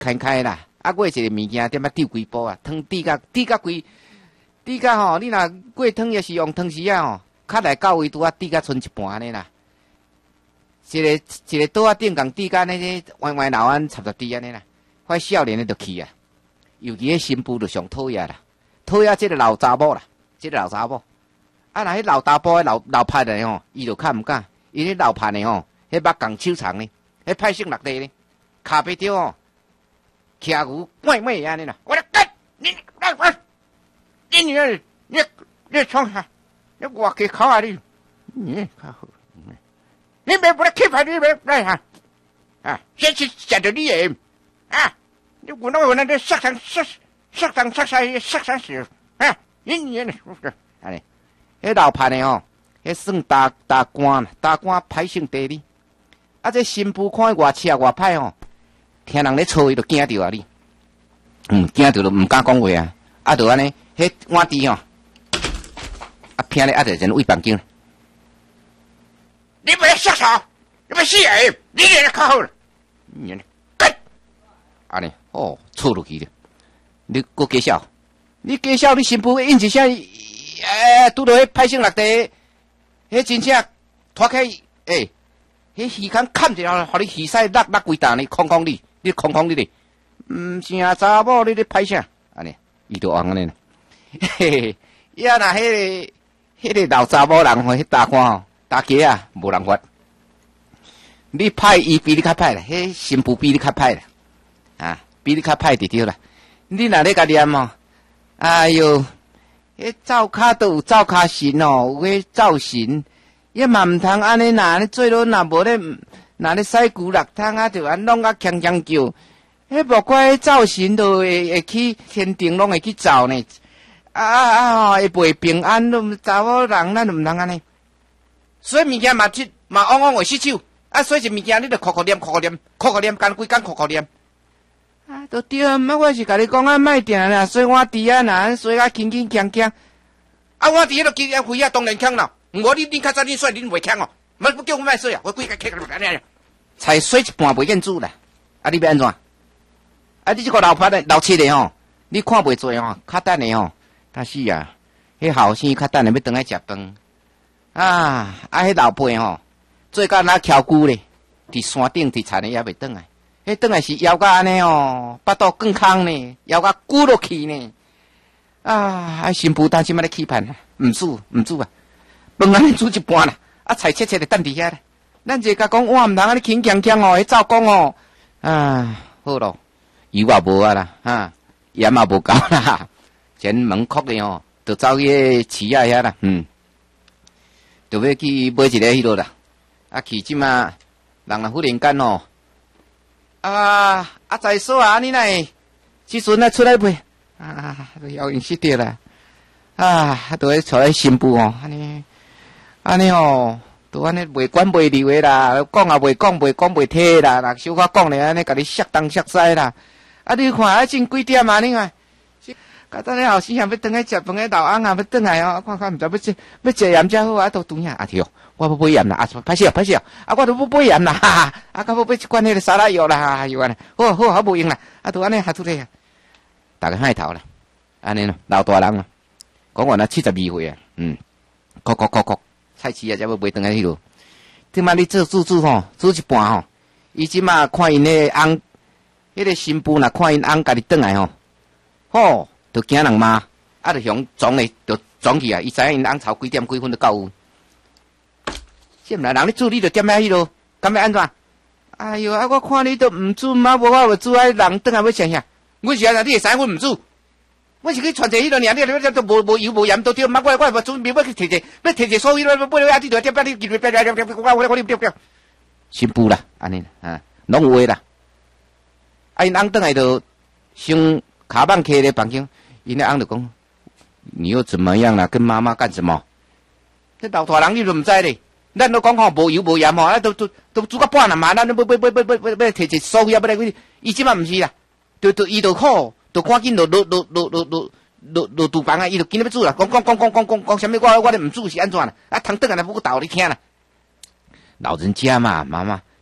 开啦，啊，过一个物件点啊丢几步啊，汤滴甲吼，你若过汤也是用汤匙啊吼，较来到位拄啊滴甲剩一半安尼啦。一个桌啊顶共滴甲那个弯弯老安插插滴安尼啦，快少年的就去啊，尤其迄新妇就上讨厌啦，讨厌即个老查某啦，即个老查某。啊，若迄老查甫迄老派的吼，伊就较毋敢，因迄老派的吼，迄目共手长呢，迄歹性落地呢，骹背着吼，徛牛妹安尼啦，我来干你创啥？你我给考下你，你靠！你别不来开牌，你别来哈！啊，先去讲着你人啊！你我那这杀死啊！你是不是？安尼，迄老派的吼，迄算大官歹性地哩。啊，这新妇看外车外歹吼，听人咧吵伊就惊着啊你，惊着就毋敢讲话啊！啊，就安尼，迄碗底吼，啊，偏咧啊，就人喂房间。你不要杀手，你不死人，你也靠好了，你干，安尼哦，错落去了，你搁介绍，你新妇印一下，拄到迄歹性落地，迄真正拖开，迄鱼竿砍一下，互你鱼鳃落规担呢，空你空你咧，是查某你咧歹啥？安尼，伊就安尼啦，嘿嘿，呀那迄个老查某人吼，迄大官吼。大家啊，无人发。你歹伊比你较歹啦，迄新妇比你较歹啦，啊，比你较歹就对啦。你若咧甲念哦，哎哟，迄灶骹都有灶骹神哦，有迄灶神，伊嘛毋通安尼呐，做落若无咧，若咧洗骨落汤啊，就安弄啊锵锵叫。迄莫怪灶神都会去天庭，拢会去走呢。会袂平安，都查某人咱都毋通安尼。所以物件嘛往往会失手，啊，所以是物件你着哭念，干规工哭念。啊，都对啊，我是甲你讲啊，莫定啦，洗碗池啊，若洗啊轻锵，啊，碗池迄个轻灰啊，当然强啦。我你较早你洗，你袂强哦，不叫我莫洗啊，我规个客安尼，才洗一半袂见煮啦。啊，你要安怎？啊，你这个老七的吼，你看袂做吼，较等的吼，但是啊，迄后生较等的要转来食饭。迄老辈吼，做甲那翘久咧，伫山顶伫田咧也袂转来，迄转来是腰甲安尼哦，巴肚更空呢，腰甲骨落去呢。新妇担心要咧起盼啊，毋煮啊，饭安尼煮一半啦，菜切咧等伫遐啦。咱这甲讲哇，毋通安尼轻锵哦，迄照讲哦，好咯，油也无啊啦，盐也无够啦，前门哭咧哦，就走去市啊遐啦，就要去买一个迄落啦，去即马人若忽然间哦，在所啊，你奈即阵出来买，要因失掉啦，都会出来新妇哦，安尼哦，都安尼袂管袂溜的啦，讲也袂讲，袂讲袂听啦，若小可讲咧，安尼甲你摔东摔西啦，你看真几点啊？你看。甲等咧后生要转来食饭诶老翁要转来哦，看毋知要食盐才好都对啊，对哦，我要买盐啦，歹势哦，我都要买盐啦，甲要买一罐迄个沙拉药啦，又安尼，好无用啦，都安尼下出来啊，大家嗨头啦，安尼咯，老大人啊，讲完72岁啊，哭，菜市啊，才要买转来迄落，即摆你煮吼，煮一半吼，伊即摆看因迄翁，迄个新妇若看因翁家己转来吼，就惊人骂，就向撞咧，就撞去啊！伊知影因翁吵几点几分就到有，是毋啦？人咧煮你就点遐迄落，敢要安怎？哎哟，我看你都毋煮，无我就煮人转来要吃啥？阮是你会使阮毋煮，我是去传者迄落尔，你都无油无盐都对，我无煮，要去摕者，要摕者所以了，买了你就点你记住我掉，新妇啦，安尼拢有诶啦。因翁转来就先卡板开咧房间。因那翁就讲，你又怎么样了？跟妈妈干什么？这老大人你都唔知咧，咱都讲吼无油无盐吼，都煮到半啦嘛，咱要摕一所有要来去，伊即摆唔是啦，伊就好，就赶紧落厨房啊，伊就紧要煮啦，讲什么我咧唔煮是安怎啦？汤转来不过倒你听啦，老人家嘛，妈妈，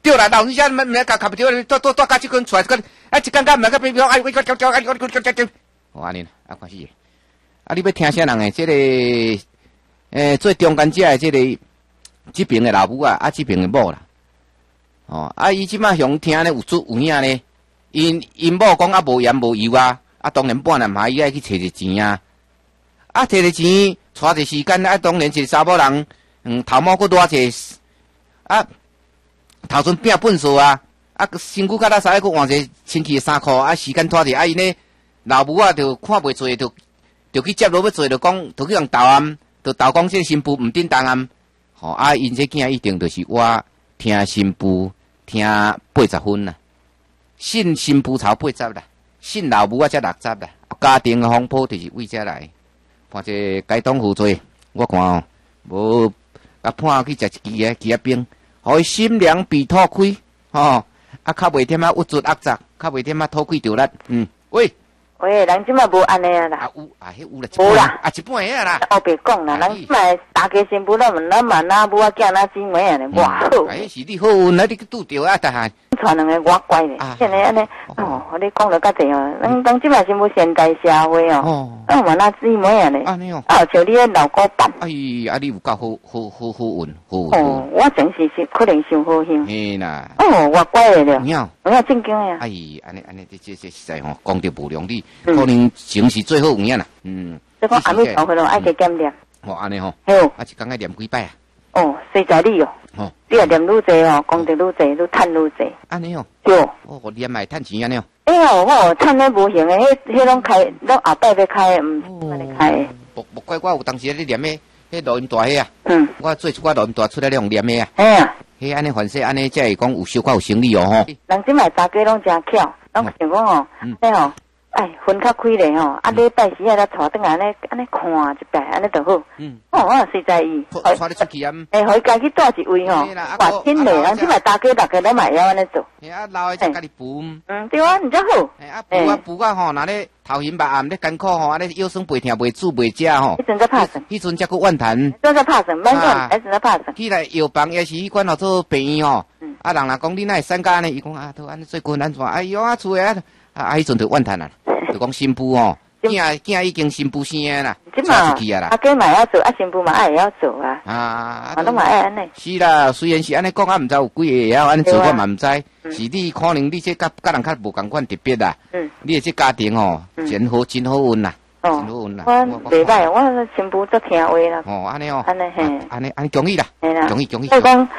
对啦，老人家们甲卡不对，多加几根出来，一根甲唔个变哎，我安尼，啊，关系。啊，你要听啥人诶？这个做中间者诶，这边诶老母啊，这边诶某啦。哦，啊，伊即马想听咧有主有影咧，因某讲啊无盐无油啊，啊当然半男孩伊爱去摕着钱啊，啊摕着钱，带着时间啊，当然一个查某人，头毛佫偌济，啊头前拼本数啊，啊身躯较拉啥佫换一清气诶衫裤，啊时间拖着，啊因咧老母啊，就看袂做，就去接落要做，就讲，就去人投案，就投讲这新妇毋顶当案，吼啊因这囝一定就是我听新妇。听80分啦，信新妇头80啦，信老母啊才60啦。家庭的风波就是为这来，看这该当负罪，我看哦，无甲判去食一支冰，互伊心凉鼻吐开，吼啊较袂忝啊郁卒压杂，较袂忝啊吐气着力，喂。 喂，人即马无安尼啊啦， 啊有啊，迄有啦，无啦，啊一半下啦。 我别讲啦，人即马大家新妇咱嘛那母啊囝那姊妹安尼，偌好。 哎，是你好运啊，你去拄着啊，但系。 传两个我乖咧，现在安尼，哦，你讲了较济哦，咱即马新妇现代社会哦，嘛那姊妹安尼， 安尼哦， 啊像你迄老古板。 哎呀，你有够好运，好。 哦，我真是可能伤好心。 嘿啦。 哦，我乖咧了。 我要正经呀。 哎，安尼，这实在吼，讲得无良，你可能情是最好有影啦。 这个阿弥陀佛咯，爱加减念。 哦，安尼吼。 好。 啊，一工爱念几摆啊？ 哦，随在你哦。哦。你若念愈济哦，功德愈济，愈趁愈济。 安尼哦。 对。 哦，我念来趁钱安尼哦。 哎呀，我趁咧无行诶，迄拢开，拢后摆要开，唔是开诶。 莫怪我有当时咧念诶，迄录音带迄啊。我做出我录音带出来咧用念诶啊。 哎呀。 迄安尼凡说安尼，才会讲有小可有生理哦吼。 人即卖查家拢真巧，拢想讲吼，迄吼，哎，分较开咧吼，啊礼拜时啊，咱带转来安尼看一摆，安尼就好。哦，我实在伊， 带你出去啊。 哎，互伊家去住一位吼，哇，真嘞，人即卖大家大家拢嘛会晓安尼做。 啊，老诶才家己补。 对啊，你则好。 啊补啊吼，若咧头晕目暗咧艰苦吼，安尼腰酸背痛袂煮袂食吼。 迄阵才拍算。 迄阵才去怨谈。 迄阵才拍算，免讲，迄阵才拍算。 起来药房也是去管好做病院吼。啊，人若讲你哪会三家呢？伊讲啊，都安尼最困安怎？哎哟啊，厝诶啊，迄阵就怨谈啊，就讲新妇吼，囝已经新妇生啦，嫁出去啊啦。 啊，家嘛要做，啊，新妇嘛爱要做啊。 啊， 都嘛爱安尼。 是啦，虽然是安尼讲，啊，毋知有几个会晓安尼做，我嘛毋知。是你可能你这甲人较无共款特别啦。你诶这家庭吼，真好运啦。真好运啦。 我袂歹，我新妇足听话啦。 哦，安尼哦。 安尼嘿。 安尼恭喜啦。 嘿啦。 恭喜。 所以讲。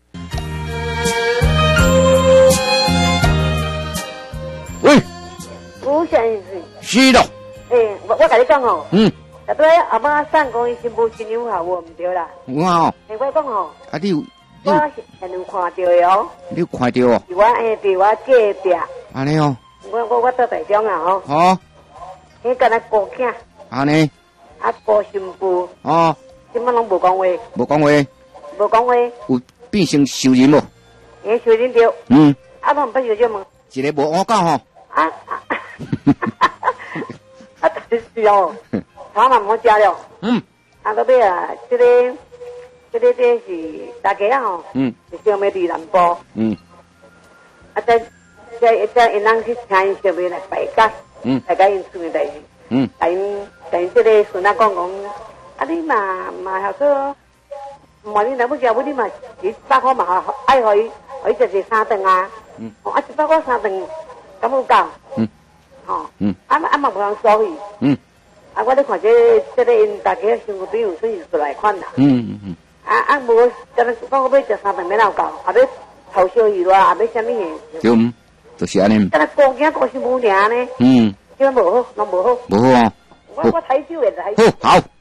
喂。 吴先生。 是咯。 我甲你讲吼。下摆阿妈送公伊新妇新娘下，我毋对啦。 有啊。 我讲吼。 啊，你有。 我现有看到的哦。 你有看到哦？ 是我伫我隔壁。 安尼哦。 我到台中啊吼。 哦。 迄敢若顾囝。 安尼。 啊，顾新妇。 哦。 即摆拢无讲话。 无讲话。 无讲话。 有变成熟人无？ 熟人着。啊，拢毋捌小姐问。 一个无我讲吼。 是哦。他嘛毋好食了。啊，到尾啊，这是大家啊吼。是上面伫南部。啊，再因人去请因上面来拜解。拜解因厝诶代志。甲因这个孙仔讲，啊，你嘛晓说，问你若要食，你嘛100块嘛爱互伊食3顿啊。啊，100块3顿，敢有够？吼。啊嘛无通收伊。啊，我咧看这个因大家生活比有算是来款啦。无，叫咱讲要食3顿免有够，也要头烧鱼啦，也要啥物诶。就是安尼。 叫咱顾囝顾媳妇尔呢。叫咱无好，拢无好。 无好哦。 我抬手诶，抬手。 好。